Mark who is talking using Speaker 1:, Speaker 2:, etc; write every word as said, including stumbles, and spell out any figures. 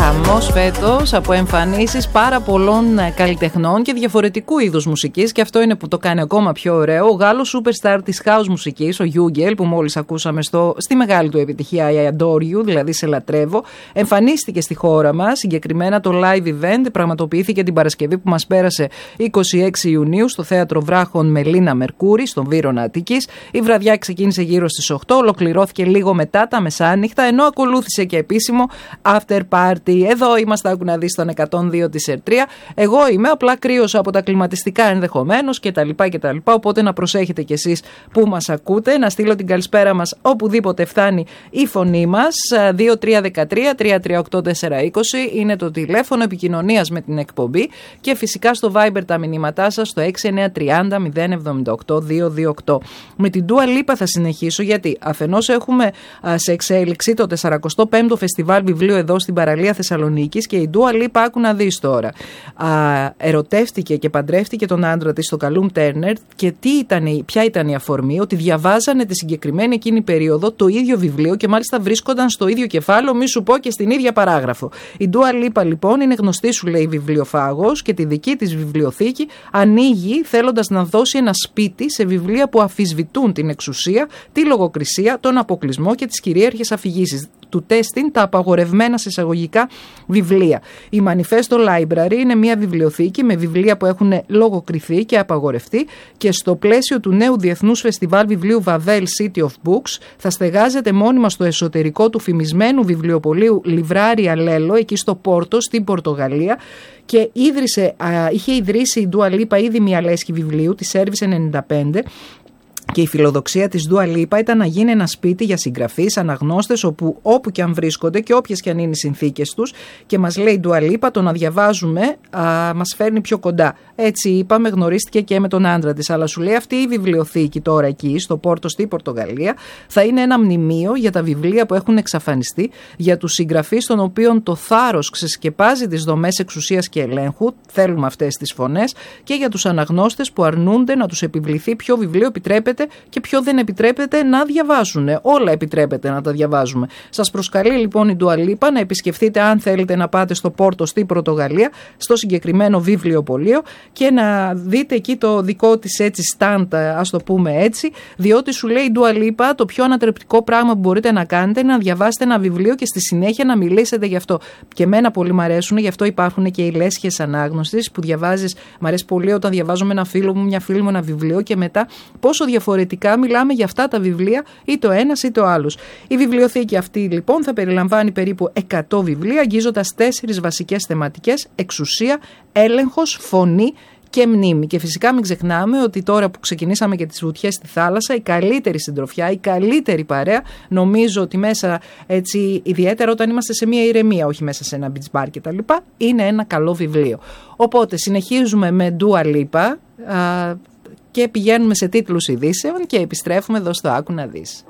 Speaker 1: Χαμός φέτος από εμφανίσεις πάρα πολλών καλλιτεχνών και διαφορετικού είδους μουσικής, και αυτό είναι που το κάνει ακόμα πιο ωραίο. Ο Γάλλος superstar της house μουσικής, ο Γιούγκελ, που μόλις ακούσαμε στο, στη μεγάλη του επιτυχία I Adore You, δηλαδή σε λατρεύω, εμφανίστηκε στη χώρα μας. Συγκεκριμένα το live event πραγματοποιήθηκε την Παρασκευή που μας πέρασε είκοσι έξι Ιουνίου στο Θέατρο Βράχων Μελίνα Μερκούρη, στον Βύρωνα Αττικής. Η βραδιά ξεκίνησε γύρω στις οκτώ, ολοκληρώθηκε λίγο μετά τα μεσάνυχτα, ενώ ακολούθησε και επίσημο after party. Εδώ είμαστε, άκου να δεις, στον εκατόν δύο της Ερτρία. Εγώ είμαι απλά κρύος από τα κλιματιστικά ενδεχομένως κτλ. κτλ. Οπότε να προσέχετε κι εσείς που μας ακούτε. Να στείλω την καλησπέρα μας οπουδήποτε φτάνει η φωνή μας. δύο τρία ένα τρία τρία τρία οκτώ τέσσερα είκοσι είναι το τηλέφωνο επικοινωνίας με την εκπομπή, και φυσικά στο Viber τα μηνύματά σας στο έξι εννιά τρία μηδέν μηδέν εβδομήντα οκτώ διακόσια είκοσι οκτώ. Με την Dua Lipa θα συνεχίσω, γιατί αφενός έχουμε α, σε εξέλιξη το σαρανταπέμπτο Φεστιβάλ Βιβλίου εδώ στην παραλία Θεσσαλονίκης, και η Dua Lipa, άκου να δεις τώρα, α, ερωτεύτηκε και παντρεύτηκε τον άντρα της, τον Καλούμ Τέρνερ, και τι ήταν, ποια ήταν η αφορμή? Ότι διαβάζανε τη συγκεκριμένη εκείνη περίοδο το ίδιο βιβλίο, και μάλιστα βρίσκονταν στο ίδιο κεφάλαιο, μη σου πω και στην ίδια παράγραφο. Η Dua Lipa λοιπόν είναι γνωστή, σου λέει, βιβλιοφάγος, και τη δική της βιβλιοθήκη ανοίγει θέλοντας να δώσει ένα σπίτι σε βιβλία που αμφισβητούν την εξουσία, τη λογοκρισία, τον αποκλεισμό και τις κυρίαρχες αφηγήσεις του τέστην, τα απαγορευμένα σε εισαγωγικά βιβλία. Η Manifesto Library είναι μια βιβλιοθήκη με βιβλία που έχουν λογοκριθεί και απαγορευτεί, και στο πλαίσιο του νέου Διεθνούς Φεστιβάλ Βιβλίου Βαβέλ City of Books θα στεγάζεται μόνιμα στο εσωτερικό του φημισμένου βιβλιοπωλείου Livraria Lello, εκεί στο Πόρτο, στην Πορτογαλία, και ίδρυσε, α, είχε ιδρύσει η Dua Lipa ήδη μια λέσχη βιβλίου, τη Service ενενήντα πέντε. Και η φιλοδοξία της Dua Lipa ήταν να γίνει ένα σπίτι για συγγραφείς, αναγνώστες, όπου, όπου και αν βρίσκονται και όποιες και αν είναι οι συνθήκες τους. Και μας λέει η Dua Lipa, το να διαβάζουμε α, μας φέρνει πιο κοντά. Έτσι είπαμε, γνωρίστηκε και με τον άντρα της. Αλλά σου λέει, αυτή η βιβλιοθήκη τώρα εκεί, στο Πόρτο, στη Πορτογαλία, θα είναι ένα μνημείο για τα βιβλία που έχουν εξαφανιστεί, για τους συγγραφείς των οποίων το θάρρος ξεσκεπάζει τις δομές εξουσίας και ελέγχου. Θέλουμε αυτές τις φωνές. Και για τους αναγνώστες που αρνούνται να τους επιβληθεί ποιο βιβλίο επιτρέπεται και ποιο δεν επιτρέπεται να διαβάζουν. Όλα επιτρέπεται να τα διαβάζουμε. Σας προσκαλεί λοιπόν η Dua Lipa να επισκεφτείτε, αν θέλετε, να πάτε στο Πόρτο, στη Πορτογαλία, στο συγκεκριμένο βιβλιοπωλείο, και να δείτε εκεί το δικό της έτσι stand, ας το πούμε έτσι, διότι σου λέει η Dua Lipa, το πιο ανατρεπτικό πράγμα που μπορείτε να κάνετε είναι να διαβάσετε ένα βιβλίο και στη συνέχεια να μιλήσετε γι' αυτό. Και εμένα πολύ μ' αρέσουν, γι' αυτό υπάρχουν και οι λέσχες ανάγνωσης που διαβάζεις. Μ' αρέσει πολύ όταν διαβάζω με ένα φίλο μου, μια φίλη μου, ένα βιβλίο, και μετά πόσο διαφορετικά μιλάμε για αυτά τα βιβλία, ή το ένας ή το άλλος. Η βιβλιοθήκη αυτή λοιπόν θα περιλαμβάνει περίπου εκατό βιβλία, αγγίζοντας τέσσερις βασικές θεματικές: εξουσία, έλεγχος, φωνή και μνήμη. Και φυσικά μην ξεχνάμε ότι τώρα που ξεκινήσαμε και τις βουτιές στη θάλασσα, η καλύτερη συντροφιά, η καλύτερη παρέα, νομίζω ότι μέσα, έτσι, ιδιαίτερα όταν είμαστε σε μια ηρεμία, όχι μέσα σε ένα beach bar κτλ., είναι ένα καλό βιβλίο. Οπότε συνεχίζουμε με Dua Lipa α, και πηγαίνουμε σε τίτλους ειδήσεων και επιστρέφουμε εδώ στο Άκου να δεις.